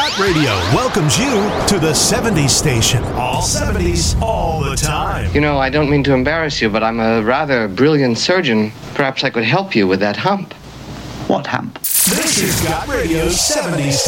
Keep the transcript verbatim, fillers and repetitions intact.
Got Radio welcomes you to the seventies station. All seventies, all the time. You know, I don't mean to embarrass you, but I'm a rather brilliant surgeon. Perhaps I could help you with that hump. What hump? This is Got Radio's seventies station.